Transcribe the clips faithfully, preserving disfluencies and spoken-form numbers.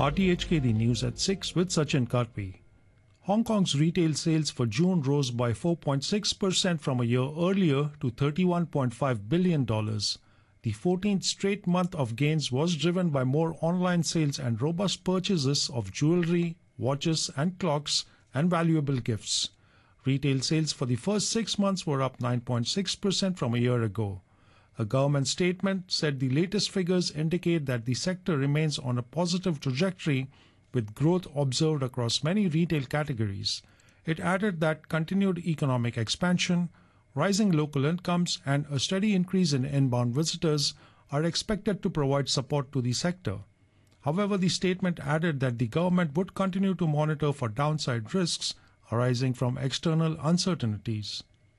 R T H K, the news at six with Sachin Katpi. Hong Kong's retail sales for June rose by four point six percent from a year earlier to thirty-one point five billion dollars. The fourteenth straight month of gains was driven by more online sales and robust purchases of jewelry, watches and clocks and valuable gifts. Retail sales for the first six months were up nine point six percent from a year ago. A government statement said the latest figures indicate that the sector remains on a positive trajectory with growth observed across many retail categories. It added that continued economic expansion, rising local incomes and a steady increase in inbound visitors are expected to provide support to the sector. However, the statement added that the government would continue to monitor for downside risks arising from external uncertainties.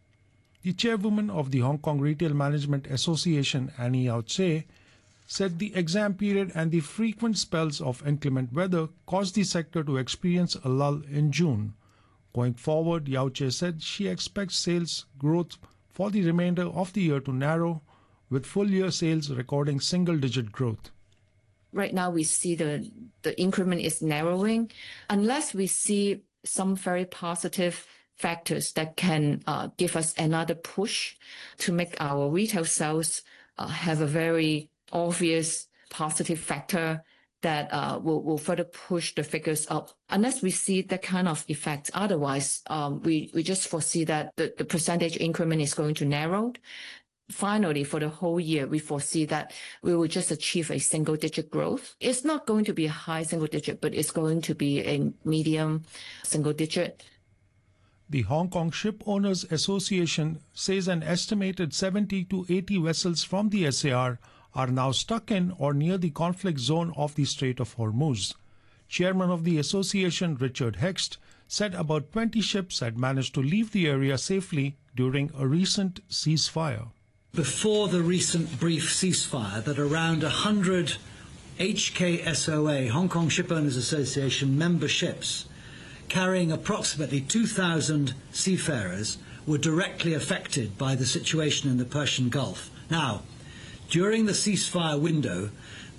The chairwoman of the Hong Kong Retail Management Association, Annie Yao Tse, said the exam period and the frequent spells of inclement weather caused the sector to experience a lull in June. Going forward, Yao Tse said she expects sales growth for the remainder of the year to narrow, with full-year sales recording single-digit growth. Right now we see the, the increment is narrowing. Unless we see some very positive factors that can uh, give us another push to make our retail sales uh, have a very obvious positive factor that uh, will, will further push the figures up. Unless we see that kind of effect, otherwise um, we, we just foresee that the, the percentage increment is going to narrow. Finally, for the whole year, we foresee that we will just achieve a single-digit growth. It's not going to be a high single-digit, but it's going to be a medium single-digit. The Hong Kong Ship Owners Association says an estimated seventy to eighty vessels from the S A R are now stuck in or near the conflict zone of the Strait of Hormuz. Chairman of the association, Richard Hext, said about twenty ships had managed to leave the area safely during a recent ceasefire. Before the recent brief ceasefire, that around one hundred H K S O A, Hong Kong Shipowners Association member ships, carrying approximately two thousand seafarers, were directly affected by the situation in the Persian Gulf. Now, during the ceasefire window,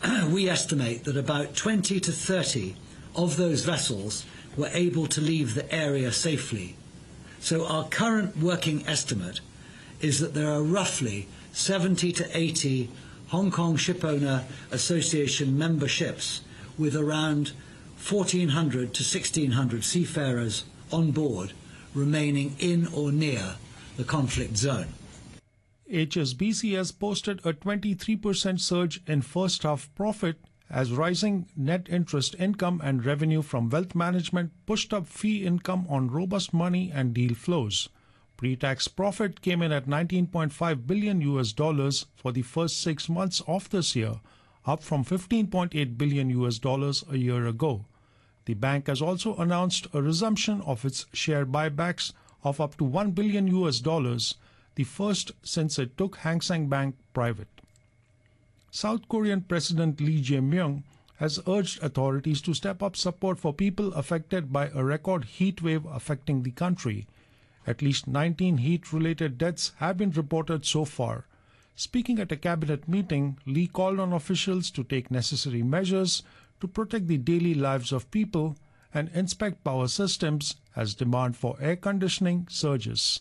we estimate that about twenty to thirty of those vessels were able to leave the area safely. So our current working estimate is that there are roughly seventy to eighty Hong Kong Shipowner Association member ships with around fourteen hundred to sixteen hundred seafarers on board remaining in or near the conflict zone. H S B C has posted a twenty-three percent surge in first half profit as rising net interest income and revenue from wealth management pushed up fee income on robust money and deal flows. Pre-tax profit came in at nineteen point five billion U S dollars for the first six months of this year, up from fifteen point eight billion U S dollars a year ago. The bank has also announced a resumption of its share buybacks of up to one billion U S dollars, the first since it took Hang Seng Bank private. South Korean President Lee Jae-myung has urged authorities to step up support for people affected by a record heat wave affecting the country. At least nineteen heat-related deaths have been reported so far. Speaking at a cabinet meeting, Lee called on officials to take necessary measures to protect the daily lives of people and inspect power systems as demand for air conditioning surges.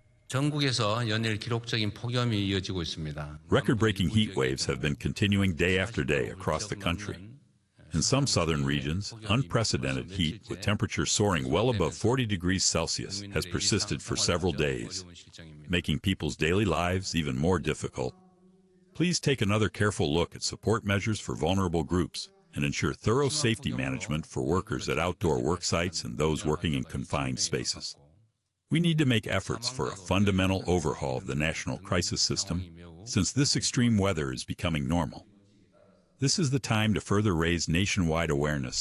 Record-breaking heat waves have been continuing day after day across the country. In some southern regions, unprecedented heat with temperatures soaring well above forty degrees Celsius has persisted for several days, making people's daily lives even more difficult. Please take another careful look at support measures for vulnerable groups and ensure thorough safety management for workers at outdoor work sites and those working in confined spaces. We need to make efforts for a fundamental overhaul of the national crisis system, since this extreme weather is becoming normal. This is the time to further raise nationwide awareness